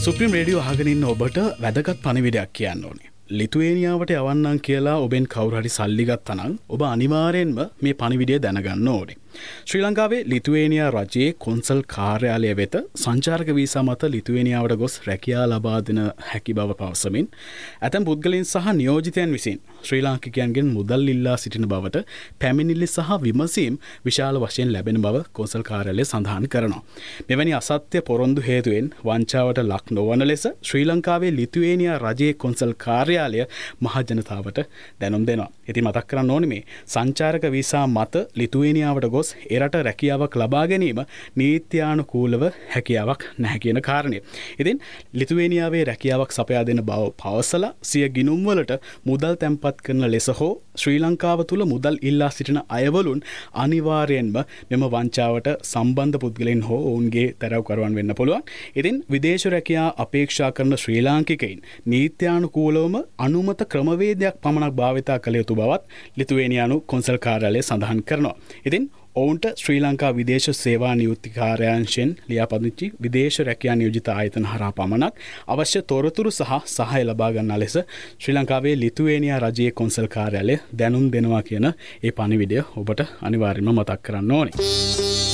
Supreme radio අහගෙන ඉන්න ඔබට වැදගත් පණිවිඩයක් කියන්න ඕනේ. ලිතුවේනියාවට යවන්නම් කියලා ඔබෙන් කවුරු හරි සල්ලි ගත්තා නම් ඔබ අනිවාර්යෙන්ම මේ පණිවිඩය දැනගන්න ඕනේ. ශ්‍රී ලංකාවේ ලිතුවේනියා රජයේ කොන්සල් කාර්යාලය වෙත සංචාරක වීසා මත ලිතුවේනියාවට ගොස් රැකියා ලබා දෙන හැකි බව පවසමින් ඇතැම් පුද්ගලයන් සහ නියෝජිතයන් විසින් ශ්‍රී ලාංකිකයන්ගෙන් මුදල් ඉල්ලා සිටින බවට පැමිණිලි සහ විමසීම් විශාල වශයෙන් ලැබෙන බව කොන්සල් කාර්යාලය සඳහන් කරනවා. මෙවැනි අසත්‍ය පොරොන්දු හේතුවෙන් වංචාවට ලක් නොවන ලෙස ශ්‍රී ලංකාවේ ලිතුවේනියා රජයේ කොන්සල් කාර්යාලය මහ ජනතාවට දැනුම් දෙනවා. ඉතින් මතක් කරන්න ඕනේ මේ සංචාරක වීසා මත ලිතුවේනියාවට ගොස් එරට රැකියාවක් ලබා ගැනීම නීත්‍යානුකූලව හැකියාවක් නැහැ කියන කාරණය. ඉතින් ලිතුවේනියාවේ රැකියාවක් සපයා දෙන බව පවසලා සිය ගිණුම් වලට මුදල් තැන්පත් කරන ලෙස හෝ ශ්‍රී ලංකාව තුල මුදල් ඉල්ලා සිටින අයවලුන් අනිවාර්යෙන්ම මෙම වංචාවට සම්බන්ධ පුද්ගලයන් හෝ ඔවුන්ගේ තරවකරුවන් වෙන්න පුළුවන්. ඉතින් විදේශ රැකියාව අපේක්ෂා කරන ශ්‍රී ලාංකිකයින් නීත්‍යානුකූලවම අනුමත ක්‍රමවේදයක් පමණක් භාවිතා කළ යුතු බවත් ලිතුවේනියානු කොන්සල් කාර්යාලය සඳහන් කරනවා. ඉතින් ඔවුන්ට ශ්‍රී ලංකා විදේශ සේවා නියුක්ති කාර්යාංශයෙන් ලියාපදිංචි විදේශ රැකියා නියෝජිත ආයතන හරහා පමණක් අවශ්‍ය තොරතුරු සහ සහාය ලබා ගන්නා ලෙස ශ්‍රී ලංකාවේ ලිතුවේනියා රජයේ කොන්සල් කාර්යාලය දැනුම් දෙනවා කියන ඒ පණිවිඩය ඔබට අනිවාර්යයෙන්ම මතක් කරන්න ඕනේ.